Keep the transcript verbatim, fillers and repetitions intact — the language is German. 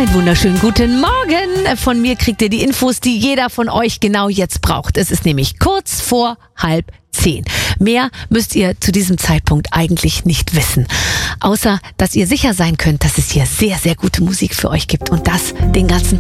Einen wunderschönen guten Morgen. Von mir kriegt ihr die Infos, die jeder von euch genau jetzt braucht. Es ist nämlich kurz vor halb zehn. Mehr müsst ihr zu diesem Zeitpunkt eigentlich nicht wissen. Außer, dass ihr sicher sein könnt, dass es hier sehr, sehr gute Musik für euch gibt. Und das den ganzen